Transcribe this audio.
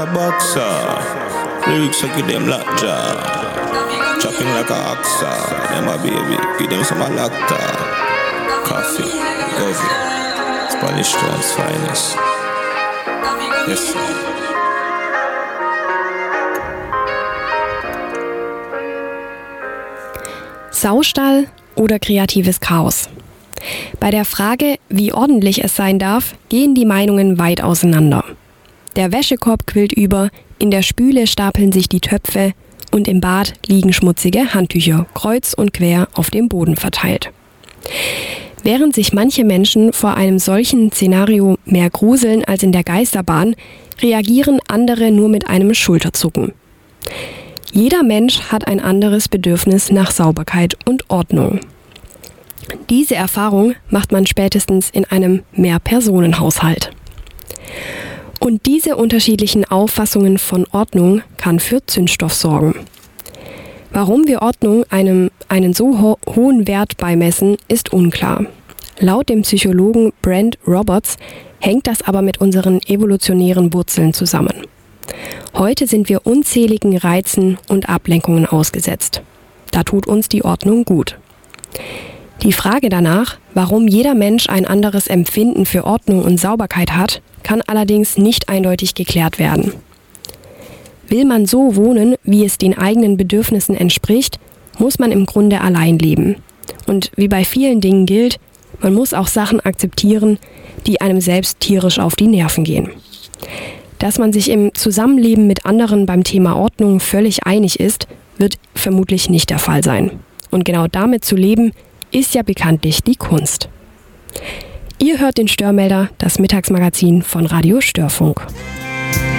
a boxer. Lyrics I give them lockjaw. Chopping like a oxa. Them a baby, give them some lacta. Coffee, Govy, Spanish Town's finest. Yes, sir. Saustall oder kreatives Chaos? Bei der Frage, wie ordentlich es sein darf, gehen die Meinungen weit auseinander. Der Wäschekorb quillt über, in der Spüle stapeln sich die Töpfe und im Bad liegen schmutzige Handtücher kreuz und quer auf dem Boden verteilt. Während sich manche Menschen vor einem solchen Szenario mehr gruseln als in der Geisterbahn, reagieren andere nur mit einem Schulterzucken. Jeder Mensch hat ein anderes Bedürfnis nach Sauberkeit und Ordnung. Diese Erfahrung macht man spätestens in einem Mehrpersonenhaushalt. Und diese unterschiedlichen Auffassungen von Ordnung kann für Zündstoff sorgen. Warum wir Ordnung einen so hohen Wert beimessen, ist unklar. Laut dem Psychologen Brent Roberts hängt das aber mit unseren evolutionären Wurzeln zusammen. Heute sind wir unzähligen Reizen und Ablenkungen ausgesetzt. Da tut uns die Ordnung gut. Die Frage danach, warum jeder Mensch ein anderes Empfinden für Ordnung und Sauberkeit hat, kann allerdings nicht eindeutig geklärt werden. Will man so wohnen, wie es den eigenen Bedürfnissen entspricht, muss man im Grunde allein leben. Und wie bei vielen Dingen gilt, man muss auch Sachen akzeptieren, die einem selbst tierisch auf die Nerven gehen. Dass man sich im Zusammenleben mit anderen beim Thema Ordnung völlig einig ist, wird vermutlich nicht der Fall sein. Und genau damit zu leben, ist ja bekanntlich die Kunst. Ihr hört den Störmelder, das Mittagsmagazin von Radio Störfunk.